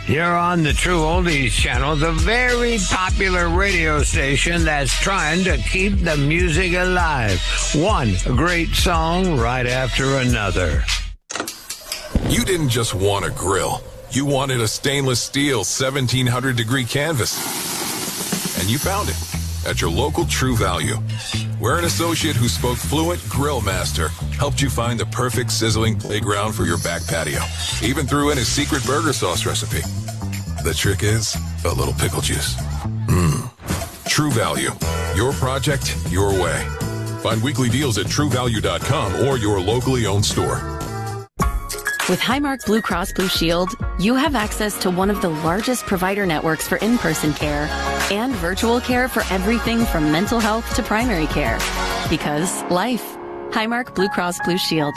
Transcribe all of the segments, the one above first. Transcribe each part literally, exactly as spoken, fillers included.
You're on the True Oldies channel, the very popular radio station that's trying to keep the music alive. One great song right after another. You didn't just want a grill. You wanted a stainless steel seventeen hundred degree canvas. And you found it at your local True Value, where an associate who spoke fluent Grill Master helped you find the perfect sizzling playground for your back patio. Even threw in his secret burger sauce recipe. The trick is a little pickle juice. Mmm. True Value. Your project, your way. Find weekly deals at true value dot com or your locally owned store. With Highmark Blue Cross Blue Shield, you have access to one of the largest provider networks for in-person care and virtual care for everything from mental health to primary care. Because life. Highmark Blue Cross Blue Shield.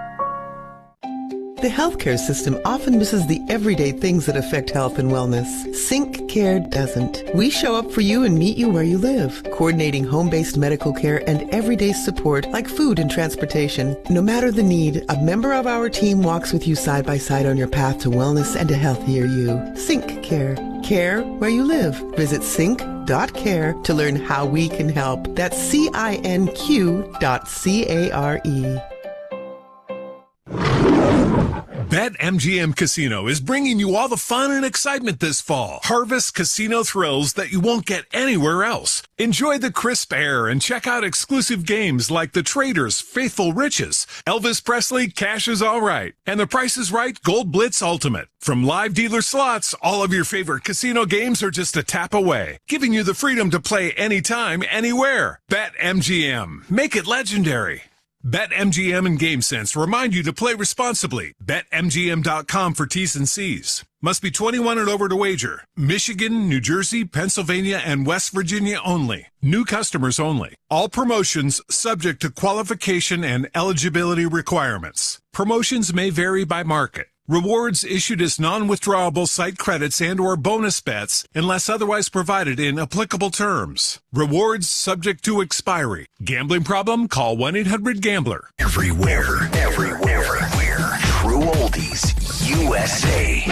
The healthcare system often misses the everyday things that affect health and wellness. Sync Care doesn't. We show up for you and meet you where you live, coordinating home-based medical care and everyday support like food and transportation. No matter the need, a member of our team walks with you side by side on your path to wellness and a healthier you. Sync Care. Care where you live. Visit sync dot care to learn how we can help. That's C I N Q dot C A R E. BetMGM Casino is bringing you all the fun and excitement this fall. Harvest casino thrills that you won't get anywhere else. Enjoy the crisp air and check out exclusive games like The Traders, Faithful Riches, Elvis Presley, Cash is All Right, and The Price is Right Gold Blitz Ultimate. From live dealer slots, all of your favorite casino games are just a tap away, giving you the freedom to play anytime, anywhere. BetMGM. Make it legendary. BetMGM and GameSense remind you to play responsibly. Bet M G M dot com for T's and C's. Must be twenty-one and over to wager. Michigan, New Jersey, Pennsylvania, and West Virginia only. New customers only. All promotions subject to qualification and eligibility requirements. Promotions may vary by market. Rewards issued as non-withdrawable site credits and or bonus bets unless otherwise provided in applicable terms. Rewards subject to expiry. Gambling problem? Call one eight hundred gambler. Everywhere, everywhere, everywhere. True Oldies, U S A.